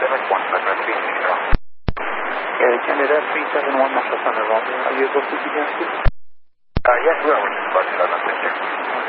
Canada 371 Massa Thunder, are you able to begin?